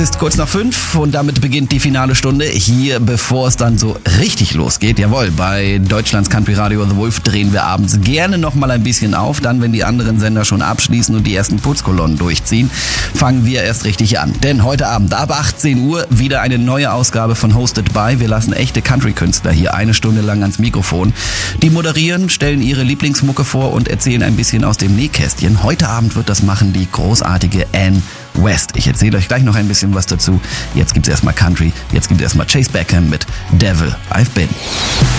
ist kurz nach 5 und damit beginnt die finale Stunde. Hier, bevor es dann so richtig losgeht. Jawohl, bei Deutschlands Country Radio The Wolf drehen wir abends gerne noch mal ein bisschen auf. Dann, wenn die anderen Sender schon abschließen und die ersten Putzkolonnen durchziehen, fangen wir erst richtig an. Denn heute Abend ab 18 Uhr wieder eine neue Ausgabe von Hosted By. Wir lassen echte Country-Künstler hier eine Stunde lang ans Mikrofon. Die moderieren, stellen ihre Lieblingsmucke vor und erzählen ein bisschen aus dem Nähkästchen. Heute Abend wird das machen die großartige Ann West. Ich erzähle euch gleich noch ein bisschen was dazu. Jetzt gibt's erstmal Country, jetzt gibt's erstmal Chase Beckham mit Devil I've Been.